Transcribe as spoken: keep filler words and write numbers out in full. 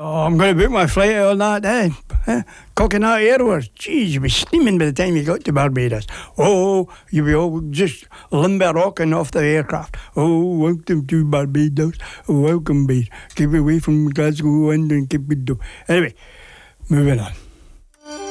Oh, I'm going to book my flight on that day. Eh? Coconut Airways. Jeez, you'll be steaming by the time you got to Barbados. Oh, you'll be all just limber rocking off the aircraft. Oh, welcome to Barbados. Oh, welcome, babe. Keep away from Glasgow and keep it down. Anyway, moving on.